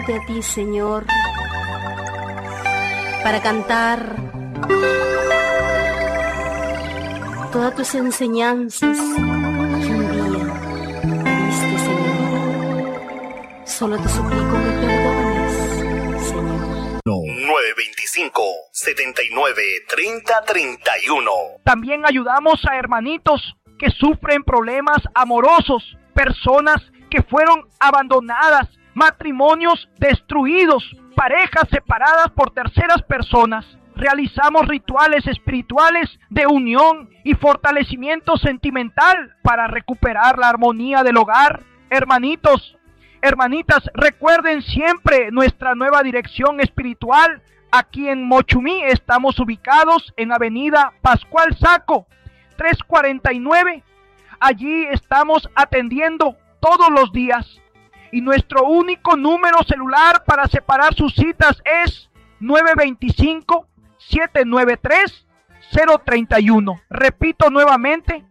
De a ti, Señor, para cantar todas tus enseñanzas que un día me diste, Señor. Solo te suplico me perdones, Señor. 925-7930-31. También ayudamos a hermanitos que sufren problemas amorosos, personas que fueron abandonadas, matrimonios destruidos, parejas separadas por terceras personas. Realizamos rituales espirituales de unión y fortalecimiento sentimental para recuperar la armonía del hogar. Hermanitos, hermanitas, recuerden siempre nuestra nueva dirección espiritual. Aquí en Mochumí estamos ubicados en Avenida Pascual Saco, 349. Allí estamos atendiendo todos los días. Y nuestro único número celular para separar sus citas es 925-793-031. Repito nuevamente,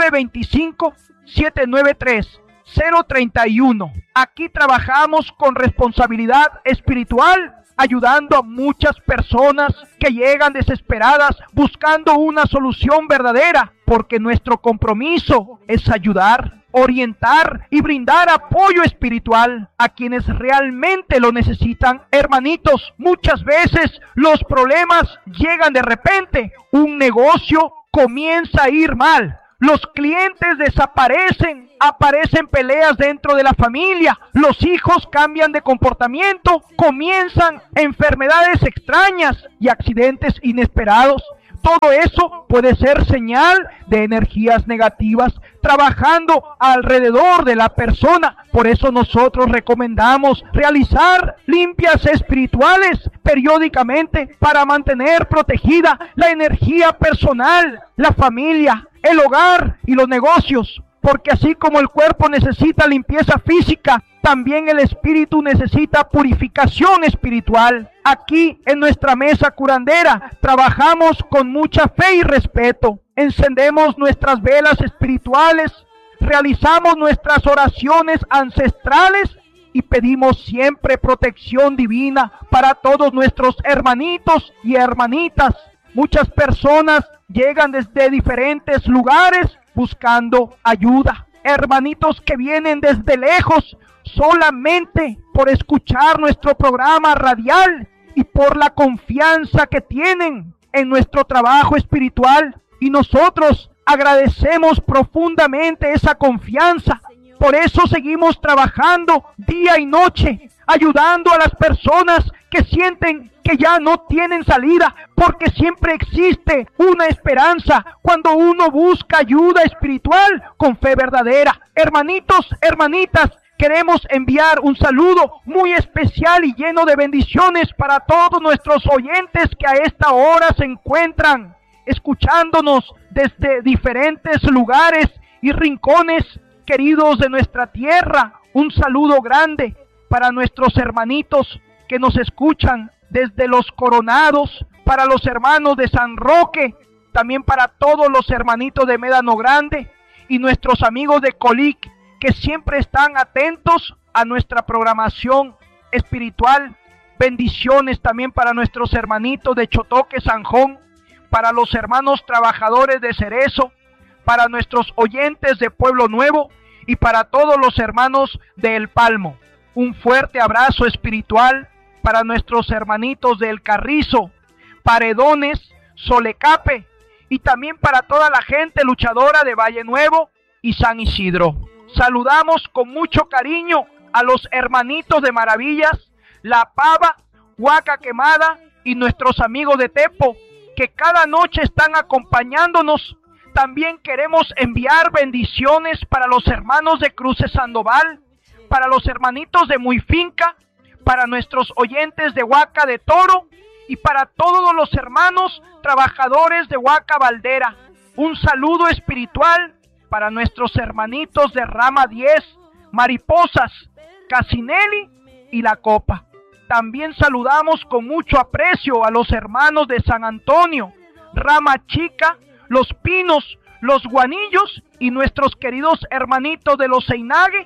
925-793-031. Aquí trabajamos con responsabilidad espiritual, ayudando a muchas personas que llegan desesperadas buscando una solución verdadera, porque nuestro compromiso es ayudar, orientar y brindar apoyo espiritual a quienes realmente lo necesitan. Hermanitos, muchas veces los problemas llegan de repente. Un negocio comienza a ir mal. Los clientes desaparecen, aparecen peleas dentro de la familia, los hijos cambian de comportamiento, comienzan enfermedades extrañas y accidentes inesperados. Todo eso puede ser señal de energías negativas trabajando alrededor de la persona. Por eso nosotros recomendamos realizar limpias espirituales periódicamente para mantener protegida la energía personal, la familia, el hogar y los negocios. Porque así como el cuerpo necesita limpieza física, también el espíritu necesita purificación espiritual. Aquí en nuestra mesa curandera trabajamos con mucha fe y respeto. Encendemos nuestras velas espirituales, realizamos nuestras oraciones ancestrales y pedimos siempre protección divina para todos nuestros hermanitos y hermanitas. Muchas personas llegan desde diferentes lugares buscando ayuda. Hermanitos que vienen desde lejos solamente por escuchar nuestro programa radial y por la confianza que tienen en nuestro trabajo espiritual. Y nosotros agradecemos profundamente esa confianza. Por eso seguimos trabajando día y noche, ayudando a las personas que sienten que ya no tienen salida, porque siempre existe una esperanza cuando uno busca ayuda espiritual con fe verdadera. Hermanitos, hermanitas, queremos enviar un saludo muy especial y lleno de bendiciones para todos nuestros oyentes que a esta hora se encuentran escuchándonos desde diferentes lugares y rincones queridos de nuestra tierra. Un saludo grande para nuestros hermanitos que nos escuchan desde Los Coronados, para los hermanos de San Roque, también para todos los hermanitos de Médano Grande y nuestros amigos de Colic, que siempre están atentos a nuestra programación espiritual. Bendiciones también para nuestros hermanitos de Chotoque, Sanjón, para los hermanos trabajadores de Cerezo, para nuestros oyentes de Pueblo Nuevo y para todos los hermanos de El Palmo. Un fuerte abrazo espiritual para nuestros hermanitos de El Carrizo, Paredones, Solecape y también para toda la gente luchadora de Valle Nuevo y San Isidro. Saludamos con mucho cariño a los hermanitos de Maravillas, La Pava, Huaca Quemada y nuestros amigos de Tepo, que cada noche están acompañándonos. También queremos enviar bendiciones para los hermanos de Cruces Sandoval, para los hermanitos de Muy Finca, para nuestros oyentes de Huaca de Toro y para todos los hermanos trabajadores de Huaca Valdera. Un saludo espiritual para nuestros hermanitos de Rama 10, Mariposas, Casinelli y La Copa. También saludamos con mucho aprecio a los hermanos de San Antonio, Rama Chica, Los Pinos, Los Guanillos y nuestros queridos hermanitos de Los Ceinague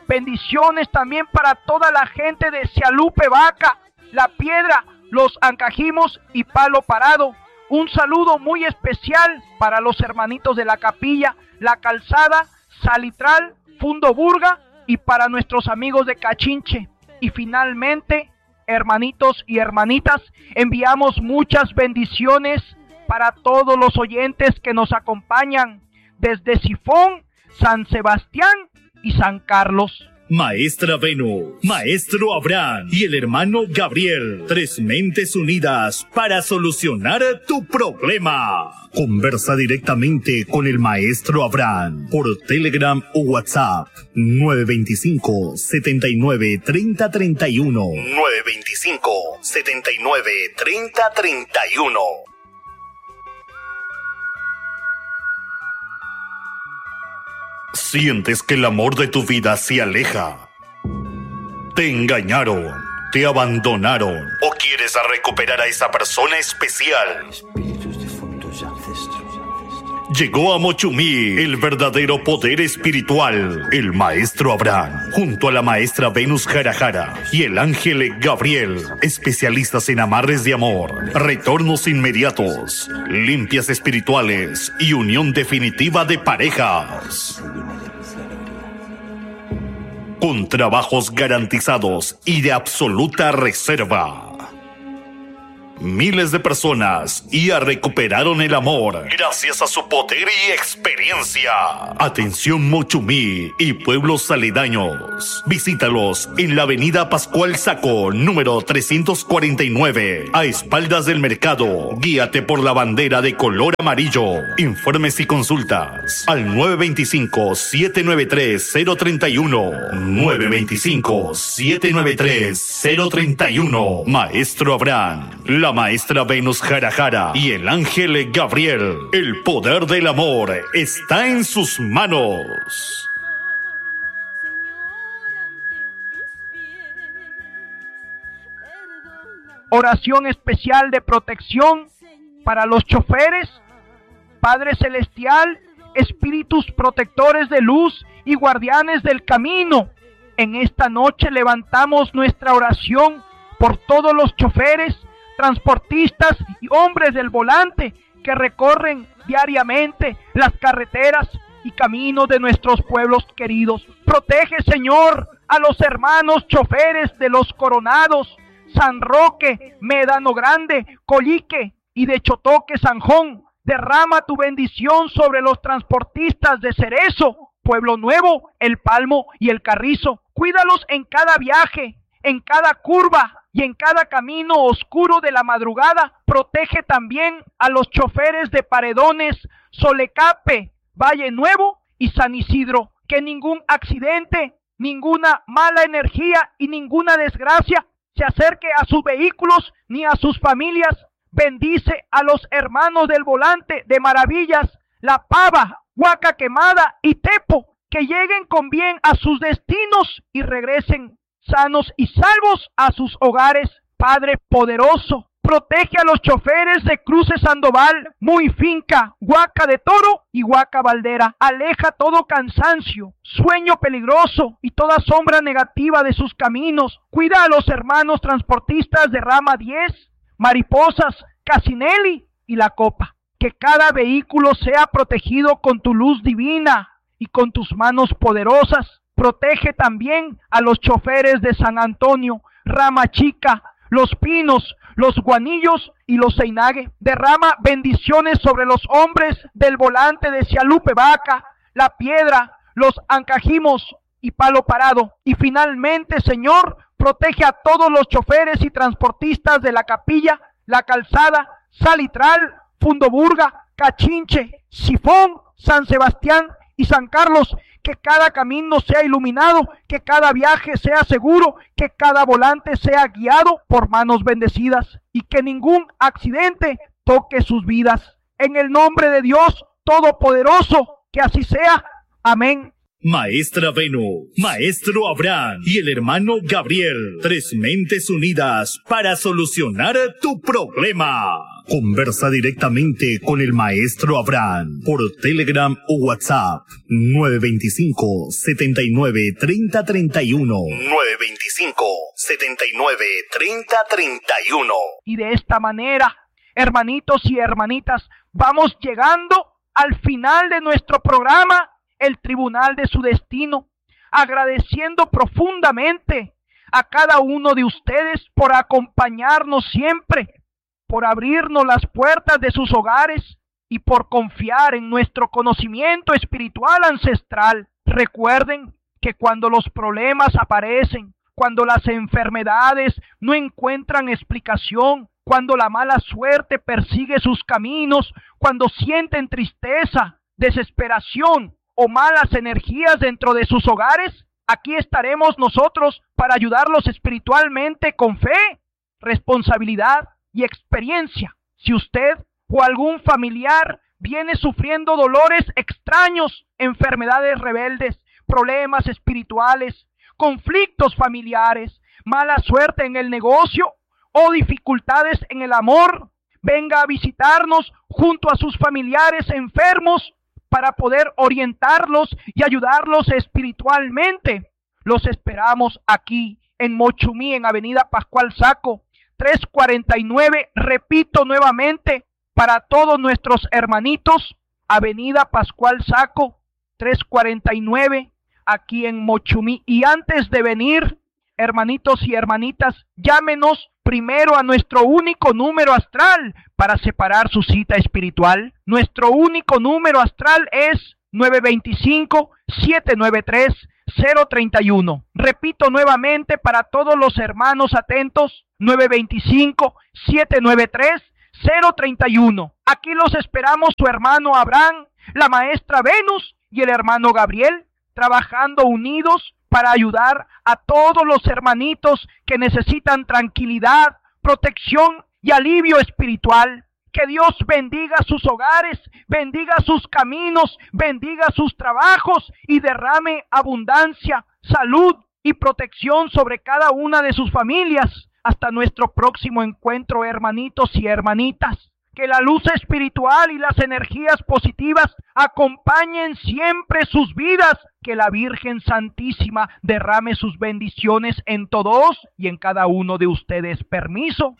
Bendiciones también para toda la gente de Sialupe Vaca, La Piedra, Los Ancajimos y Palo Parado. Un saludo muy especial para los hermanitos de la Capilla, La Calzada, Salitral, Fundo Burga y para nuestros amigos de Cachinche. Y finalmente, hermanitos y hermanitas, enviamos muchas bendiciones para todos los oyentes que nos acompañan desde Sifón, San Sebastián y San Carlos. Maestra Venus, Maestro Abraham y el hermano Gabriel, 3 mentes unidas para solucionar tu problema. Conversa directamente con el Maestro Abraham por Telegram o WhatsApp 925-79-3031. 925-79-3031. ¿Sientes que el amor de tu vida se aleja? ¿Te engañaron? ¿Te abandonaron? ¿O quieres recuperar a esa persona especial? Espíritus difuntos ancestros. Llegó a Mochumí el verdadero poder espiritual, el Maestro Abraham, junto a la Maestra Venus Jarajara y el Ángel Gabriel, especialistas en amarres de amor, retornos inmediatos, limpias espirituales y unión definitiva de parejas. Con trabajos garantizados y de absoluta reserva. Miles de personas ya recuperaron el amor gracias a su poder y experiencia. Atención Mochumí y pueblos aledaños. Visítalos en la avenida Pascual Saco, número 349, a espaldas del mercado. Guíate por la bandera de color amarillo. Informes y consultas al 925-793-031. 925-793-031. Maestro Abraham, la Maestra Venus Jarajara y el Ángel Gabriel. El poder del amor está en sus manos. Oración especial de protección para los choferes. Padre Celestial, espíritus protectores de luz y guardianes del camino. En esta noche levantamos nuestra oración por todos los choferes, transportistas y hombres del volante que recorren diariamente las carreteras y caminos de nuestros pueblos queridos. Protege, Señor, a los hermanos choferes de Los Coronados, San Roque, Médano Grande, Collique y de Chotoque, Sanjón. Derrama tu bendición sobre los transportistas de Cerezo, Pueblo Nuevo, El Palmo y El Carrizo. Cuídalos en cada viaje, en cada curva y en cada camino oscuro de la madrugada. Protege también a los choferes de Paredones, Solecape, Valle Nuevo y San Isidro. Que ningún accidente, ninguna mala energía y ninguna desgracia se acerque a sus vehículos ni a sus familias. Bendice a los hermanos del volante de Maravillas, La Pava, Huaca Quemada y Tepo. Que lleguen con bien a sus destinos y regresen sanos y salvos a sus hogares. Padre poderoso, protege a los choferes de Cruces Sandoval, Muy Finca, Huaca de Toro y Huaca Valdera. Aleja todo cansancio, sueño peligroso y toda sombra negativa de sus caminos. Cuida a los hermanos transportistas de Rama 10, Mariposas, Casinelli y La Copa. Que cada vehículo sea protegido con tu luz divina y con tus manos poderosas. Protege también a los choferes de San Antonio, Rama Chica, Los Pinos, Los Guanillos y Los Ceinague. Derrama bendiciones sobre los hombres del volante de Sialupe Vaca, La Piedra, Los Ancajimos y Palo Parado. Y finalmente, Señor, protege a todos los choferes y transportistas de La Capilla, La Calzada, Salitral, Fundoburga, Cachinche, Sifón, San Sebastián y San Carlos. Que cada camino sea iluminado, que cada viaje sea seguro, que cada volante sea guiado por manos bendecidas y que ningún accidente toque sus vidas. En el nombre de Dios Todopoderoso, que así sea. Amén. Maestra Venus, Maestro Abraham y el hermano Gabriel, 3 mentes unidas para solucionar tu problema. Conversa directamente con el maestro Abraham por Telegram o WhatsApp 925-79-3031. 925-79-3031. Y de esta manera, hermanitos y hermanitas, vamos llegando al final de nuestro programa, El Tribunal de su Destino, agradeciendo profundamente a cada uno de ustedes por acompañarnos siempre, por abrirnos las puertas de sus hogares y por confiar en nuestro conocimiento espiritual ancestral. Recuerden que cuando los problemas aparecen, cuando las enfermedades no encuentran explicación, cuando la mala suerte persigue sus caminos, cuando sienten tristeza, desesperación o malas energías dentro de sus hogares, aquí estaremos nosotros para ayudarlos espiritualmente con fe, responsabilidad y experiencia. Si usted o algún familiar viene sufriendo dolores extraños, enfermedades rebeldes, problemas espirituales, conflictos familiares, mala suerte en el negocio o dificultades en el amor, venga a visitarnos junto a sus familiares enfermos para poder orientarlos y ayudarlos espiritualmente. Los esperamos aquí en Mochumí, en Avenida Pascual Saco, 349, repito nuevamente, para todos nuestros hermanitos, Avenida Pascual Saco, 349, aquí en Mochumí. Y antes de venir, hermanitos y hermanitas, llámenos primero a nuestro único número astral para separar su cita espiritual. Nuestro único número astral es 925-793-031. Repito nuevamente para todos los hermanos atentos, 925-793-031. Aquí los esperamos su hermano Abraham, la maestra Venus y el hermano Gabriel, trabajando unidos para ayudar a todos los hermanitos que necesitan tranquilidad, protección y alivio espiritual. Que Dios bendiga sus hogares, bendiga sus caminos, bendiga sus trabajos y derrame abundancia, salud y protección sobre cada una de sus familias. Hasta nuestro próximo encuentro, hermanitos y hermanitas. Que la luz espiritual y las energías positivas acompañen siempre sus vidas. Que la Virgen Santísima derrame sus bendiciones en todos y en cada uno de ustedes. Permiso.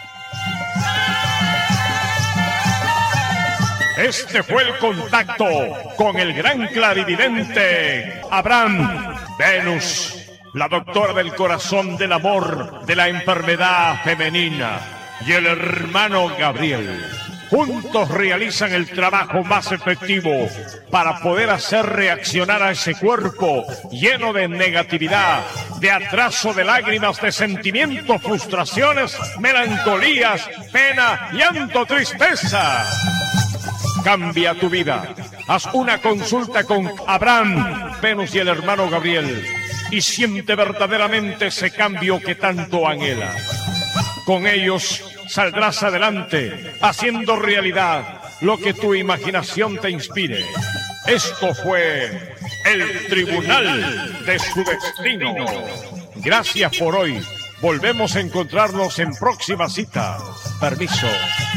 Este fue el contacto con el gran clarividente Abraham Venus, la doctora del corazón, del amor, de la enfermedad femenina, y el hermano Gabriel. Juntos realizan el trabajo más efectivo para poder hacer reaccionar a ese cuerpo lleno de negatividad, de atraso, de lágrimas, de sentimientos, frustraciones, melancolías, pena, llanto, tristeza. Cambia tu vida. Haz una consulta con Abraham, Venus y el hermano Gabriel y siente verdaderamente ese cambio que tanto anhela. Con ellos saldrás adelante, haciendo realidad lo que tu imaginación te inspire. Esto fue el Tribunal de su Destino. Gracias por hoy. Volvemos a encontrarnos en próxima cita. Permiso.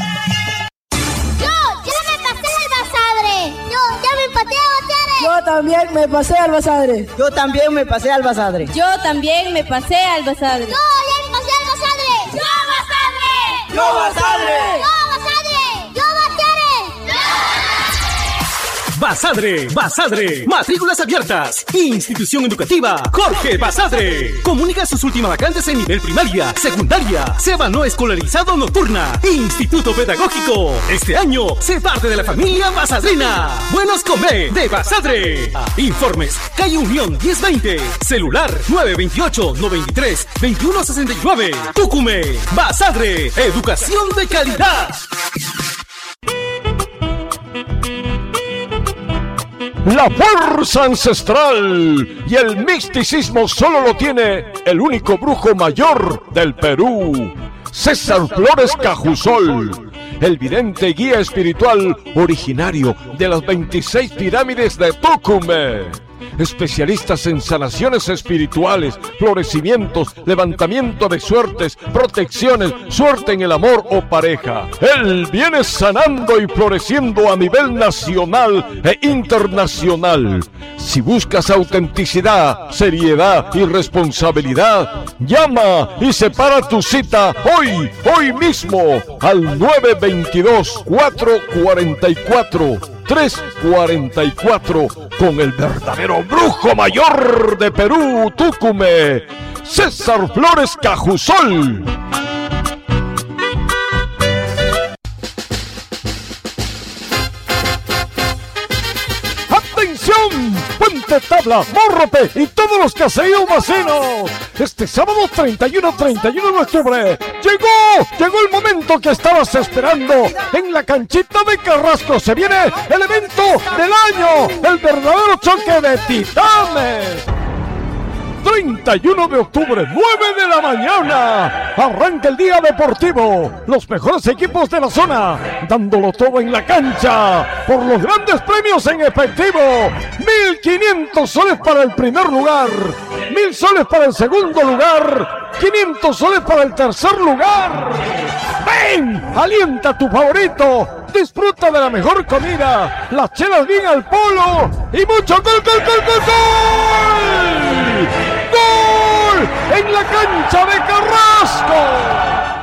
Yo también me pasé al Basadre. Yo también me pasé al Basadre. Yo también me pasé al Basadre. Yo ya me pasé al Basadre. ¡Yo Basadre! ¡Yo Basadre! Basadre, Basadre, matrículas abiertas. Institución educativa Jorge Basadre. Comunica sus últimas vacantes en nivel primaria, secundaria, SEBA no escolarizado nocturna, Instituto Pedagógico. Este año se parte de la familia basadrina. Buenos Comer de Basadre. Informes, calle Unión 1020, celular 928-93-2169. Tucumé, Basadre, educación de calidad. La fuerza ancestral y el misticismo solo lo tiene el único brujo mayor del Perú, César Flores Cajusol, el vidente guía espiritual originario de las 26 pirámides de Tucumán. especialistas en sanaciones espirituales, florecimientos, levantamiento de suertes, protecciones, suerte en el amor o pareja. Él viene sanando y floreciendo a nivel nacional e internacional. Si buscas autenticidad, seriedad y responsabilidad, llama y separa tu cita hoy mismo al 922-444-344 con el verdadero brujo mayor de Perú, Tucumé, César Flores Cajusol. ¡Atención! Puente Tabla, Morrope y todos los caseríos vecinos. Este sábado 31 de octubre llegó el momento que estabas esperando. En la canchita de Carrasco se viene el evento del año, el verdadero choque de titanes. 31 de octubre, 9 de la mañana, arranca el día deportivo. Los mejores equipos de la zona, dándolo todo en la cancha, por los grandes premios en efectivo. 1.500 soles para el primer lugar, 1.000 soles para el segundo lugar, 500 soles para el tercer lugar. ¡Ven! ¡Alienta a tu favorito! Disfruta de la mejor comida, las chelas bien al polo y mucho gol, gol, gol, gol, gol. ¡Gol! En la cancha de Carrasco.